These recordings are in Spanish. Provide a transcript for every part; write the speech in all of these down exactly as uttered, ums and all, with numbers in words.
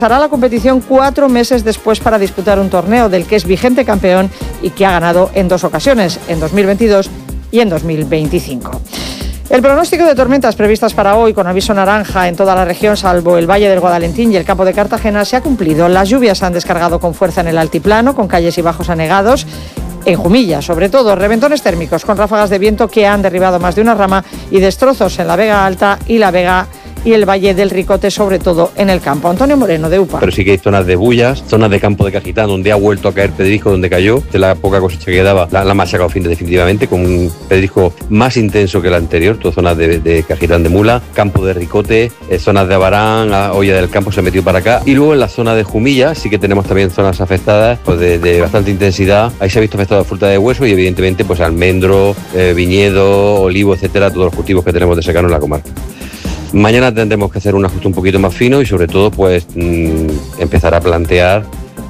Hará la competición cuatro meses después para disputar un torneo del que es vigente campeón y que ha ganado en dos ocasiones, en dos mil veintidós y en dos mil veinticinco. El pronóstico de tormentas previstas para hoy, con aviso naranja en toda la región, salvo el Valle del Guadalentín y el Campo de Cartagena, se ha cumplido. Las lluvias han descargado con fuerza en el altiplano, con calles y bajos anegados. En Jumilla, sobre todo, reventones térmicos con ráfagas de viento que han derribado más de una rama y destrozos en la Vega Alta y la Vega y el Valle del Ricote, sobre todo en el campo. Antonio Moreno, de U P A. Pero sí que hay zonas de bullas, zonas de campo de Cajitán, donde ha vuelto a caer pedrisco, donde cayó, de la poca cosecha que daba, la, la ha machacado fin definitivamente, con un pedrisco más intenso que el anterior, todas zonas de, de Cajitán de Mula, campo de Ricote, eh, zonas de Abarán, la olla del campo se ha metido para acá, y luego en la zona de Jumilla sí que tenemos también zonas afectadas, pues de, de bastante intensidad. Ahí se ha visto afectada fruta de hueso y evidentemente pues almendro, eh, viñedo, olivo, etcétera, todos los cultivos que tenemos de secano en la comarca. Mañana tendremos que hacer un ajuste un poquito más fino y sobre todo pues mmm, empezar a plantear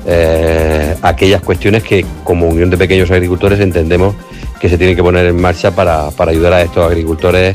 eh, aquellas cuestiones que como Unión de Pequeños Agricultores entendemos que se tienen que poner en marcha para, para ayudar a estos agricultores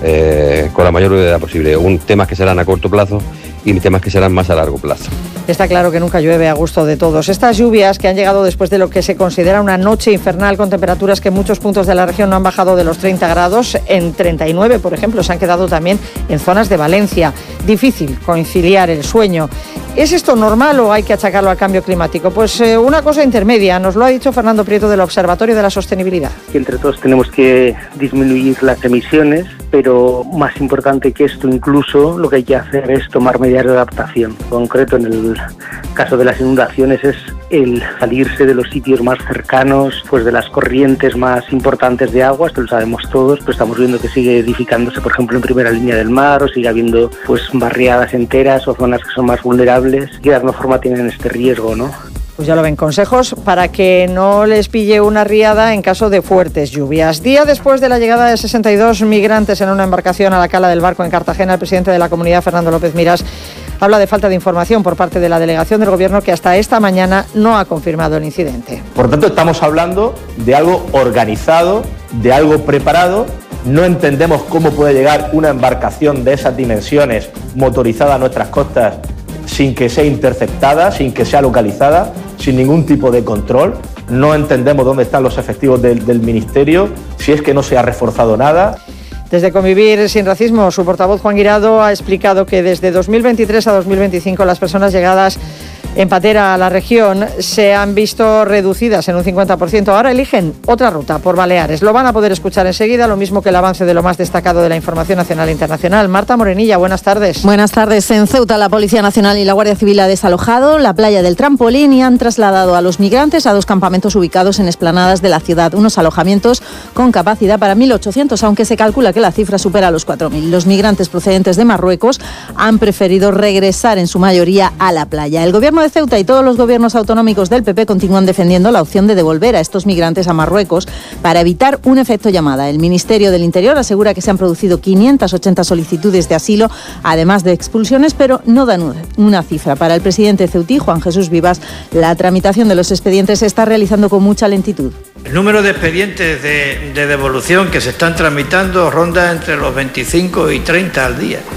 eh, con la mayor brevedad posible. Un, temas que serán a corto plazo y temas que serán más a largo plazo. Está claro que nunca llueve a gusto de todos. Estas lluvias que han llegado después de lo que se considera una noche infernal, con temperaturas que en muchos puntos de la región no han bajado de los treinta grados, en treinta y nueve, por ejemplo, se han quedado también en zonas de Valencia. Difícil conciliar el sueño. ¿Es esto normal o hay que achacarlo al cambio climático? Pues eh, una cosa intermedia, nos lo ha dicho Fernando Prieto del Observatorio de la Sostenibilidad. Que entre todos tenemos que disminuir las emisiones, pero más importante que esto incluso, lo que hay que hacer es tomar medidas de adaptación. En concreto, en el caso de las inundaciones, es el salirse de los sitios más cercanos, pues de las corrientes más importantes de agua. Esto lo sabemos todos, pero estamos viendo que sigue edificándose, por ejemplo, en primera línea del mar, o sigue habiendo pues barriadas enteras o zonas que son más vulnerables y de alguna forma tienen este riesgo, ¿no? Pues ya lo ven, consejos para que no les pille una riada en caso de fuertes lluvias. Día después de la llegada de sesenta y dos migrantes en una embarcación a la cala del barco en Cartagena, el presidente de la comunidad, Fernando López Miras, habla de falta de información por parte de la delegación del Gobierno, que hasta esta mañana no ha confirmado el incidente. Por tanto, estamos hablando de algo organizado, de algo preparado. No entendemos cómo puede llegar una embarcación de esas dimensiones motorizada a nuestras costas sin que sea interceptada, sin que sea localizada, sin ningún tipo de control. No entendemos dónde están los efectivos del, del Ministerio, si es que no se ha reforzado nada. Desde Convivir Sin Racismo, su portavoz Juan Guirado ha explicado que desde dos mil veintitrés a dos mil veinticinco las personas llegadas en patera a la región se han visto reducidas en un cincuenta por ciento. Ahora eligen otra ruta por Baleares. Lo van a poder escuchar enseguida, lo mismo que el avance de lo más destacado de la información nacional e internacional. Marta Morenilla, buenas tardes. Buenas tardes. En Ceuta, la Policía Nacional y la Guardia Civil ha desalojado la playa del Trampolín y han trasladado a los migrantes a dos campamentos ubicados en explanadas de la ciudad. Unos alojamientos con capacidad para mil ochocientos, aunque se calcula que la cifra supera los cuatro mil. Los migrantes procedentes de Marruecos han preferido regresar en su mayoría a la playa. El Gobierno de Ceuta y todos los gobiernos autonómicos del P P continúan defendiendo la opción de devolver a estos migrantes a Marruecos para evitar un efecto llamada. El Ministerio del Interior asegura que se han producido quinientas ochenta solicitudes de asilo, además de expulsiones, pero no dan una cifra. Para el presidente ceutí, Juan Jesús Vivas, la tramitación de los expedientes se está realizando con mucha lentitud. El número de expedientes de, de devolución que se están tramitando ronda entre los veinticinco y treinta al día.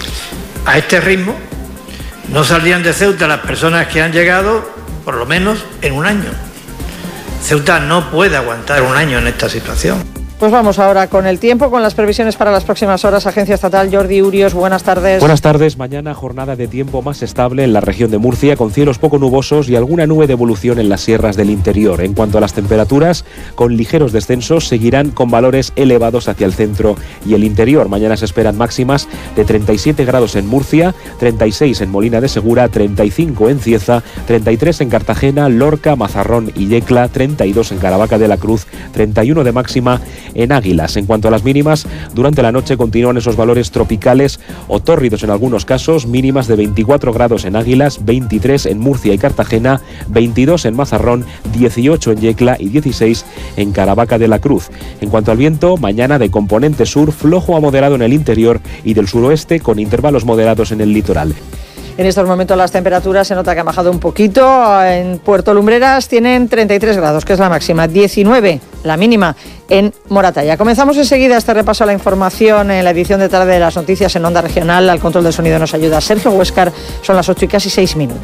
A este ritmo no saldrían de Ceuta las personas que han llegado, por lo menos, en un año. Ceuta no puede aguantar un año en esta situación. Pues vamos ahora con el tiempo, con las previsiones para las próximas horas. Agencia Estatal, Jordi Urios, buenas tardes. Buenas tardes. Mañana jornada de tiempo más estable en la región de Murcia, con cielos poco nubosos y alguna nube de evolución en las sierras del interior. En cuanto a las temperaturas, con ligeros descensos, seguirán con valores elevados hacia el centro y el interior. Mañana se esperan máximas de treinta y siete grados en Murcia, treinta y seis en Molina de Segura, treinta y cinco en Cieza, treinta y tres en Cartagena, Lorca, Mazarrón y Yecla, treinta y dos en Caravaca de la Cruz, treinta y uno de máxima en Águilas. En cuanto a las mínimas, durante la noche continúan esos valores tropicales o tórridos en algunos casos, mínimas de veinticuatro grados en Águilas, veintitrés en Murcia y Cartagena, veintidós en Mazarrón, dieciocho en Yecla y dieciséis en Caravaca de la Cruz. En cuanto al viento, mañana de componente sur, flojo a moderado en el interior y del suroeste, con intervalos moderados en el litoral. En estos momentos las temperaturas se nota que han bajado un poquito. En Puerto Lumbreras tienen treinta y tres grados, que es la máxima, diecinueve la mínima en Moratalla. Comenzamos enseguida este repaso a la información en la edición de tarde de las noticias en Onda Regional. Al control del sonido nos ayuda Sergio Huéscar. Son las ocho y casi seis minutos.